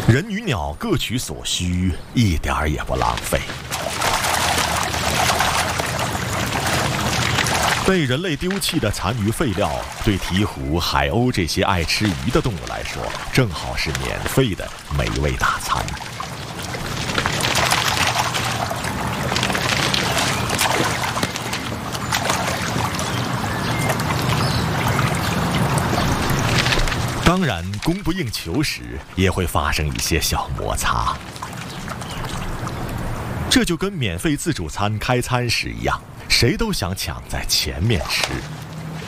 人与鸟各取所需，一点儿也不浪费。被人类丢弃的残余废料，对鹈鹕、海鸥这些爱吃鱼的动物来说，正好是免费的美味大餐。当然，供不应求时，也会发生一些小摩擦。这就跟免费自助餐开餐时一样，谁都想抢在前面吃。